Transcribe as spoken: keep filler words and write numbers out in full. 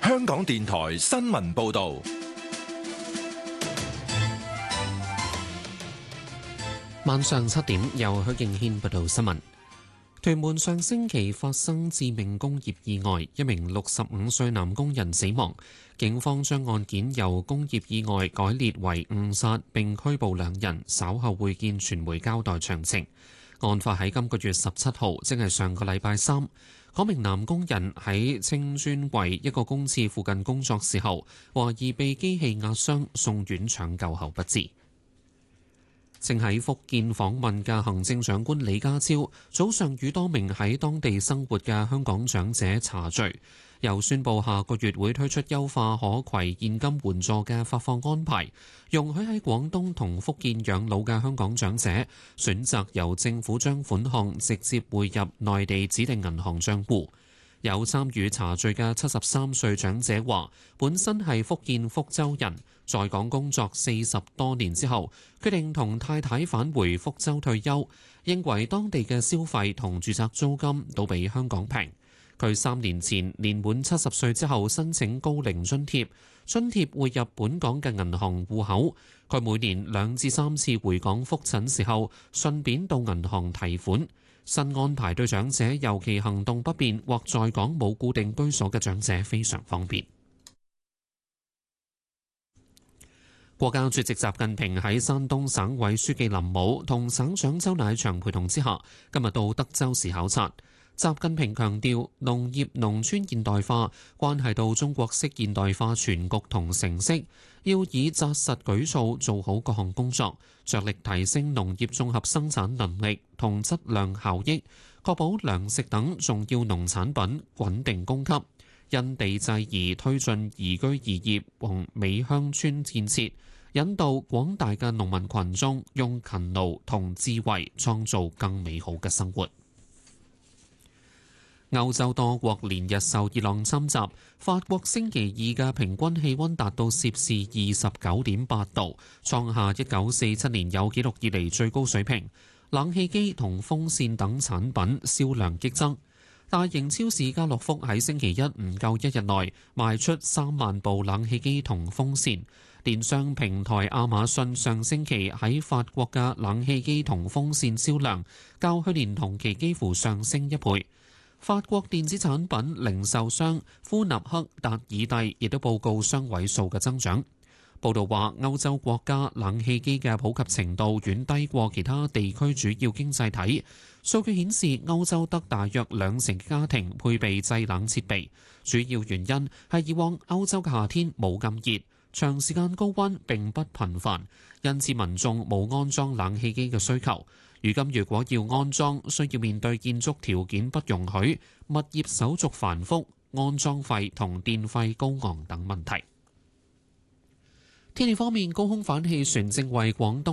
香港電台新聞報道。 晚上七點，由許敬軒報道新聞。屯門上星期發生致命工業意外，一名六十五歲男工人死亡。警方將案件由工業意外改列為誤殺，並拘捕兩人，稍後會見傳媒交代詳情。案發喺今個月十七號，即係上個禮拜三。嗰名男工人喺青磚圍一個公廁附近工作時候，懷疑被機器壓傷，送院搶救後不治。正喺福建訪問嘅行政長官李家超，早上與多名喺當地生活嘅香港長者茶聚，又宣布下個月會推出優化可攜現金援助嘅發放安排，容許喺廣東同福建養老嘅香港長者選擇由政府將款項直接匯入內地指定銀行帳戶。有參與茶聚嘅七十三歲長者話，本身係福建福州人，在港工作四十多年之後，決定同太太返回福州退休，認為當地嘅消費同住宅租金都比香港平。佢三年前年滿七十歲之後申請高齡津貼，津貼匯入本港嘅銀行戶口。佢每年兩至三次回港覆診時候，順便到銀行提款。新安排對長者，尤其行動不便或在港冇固定居所嘅長者非常方便。國家主席習近平喺山東省委書記林武同省長周乃祥陪同之下，今日到德州市考察。習近平強調，農業農村現代化關係到中國式現代化全局同成色，要以紮實舉措做好各項工作，着力提升農業綜合生產能力同質量效益，確保糧食等重要農產品穩定供給，因地制宜推進宜居宜業同美鄉村建設，引導廣大嘅農民群眾用勤勞同智慧創造更美好嘅生活。歐洲多國連日受熱浪侵襲，法國星期二嘅平均氣溫達到攝氏二十九點八度，創下一九四七年有紀錄以嚟最高水平。冷氣機同風扇等產品銷量激增。大型超市家樂福喺星期一唔夠一日內賣出三萬部冷氣機同風扇。電商平台亞馬遜上星期喺法國嘅冷氣機同風扇銷量較去年同期幾乎上升一倍。法國電子產品零售商夫納克達爾蒂亦都報告雙位數嘅增長。報道話，歐洲國家冷氣機嘅普及程度遠低過其他地區主要經濟體。數據顯示，歐洲得大約兩成家庭配備製冷設備，主要原因係以往歐洲嘅夏天冇咁熱，長時間高溫並不頻繁，因此民眾冇安裝冷氣機嘅需求。如今如果要安裝，需要面對建築條件不容許、物業手續繁複、安裝費同電費高昂等問題。天氣方面，高空反氣旋正為廣東